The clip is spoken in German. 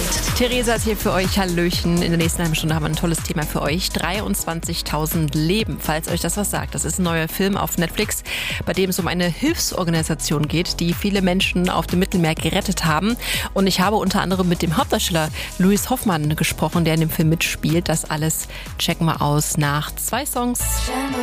Theresa ist hier für euch. Hallöchen. In der nächsten halben Stunde haben wir ein tolles Thema für euch. 23.000 Leben, falls euch das was sagt. Das ist ein neuer Film auf Netflix, bei dem es um eine Hilfsorganisation geht, die viele Menschen auf dem Mittelmeer gerettet haben. Und ich habe unter anderem mit dem Hauptdarsteller Louis Hoffmann gesprochen, der in dem Film mitspielt. Das alles checken wir aus nach 2 Songs.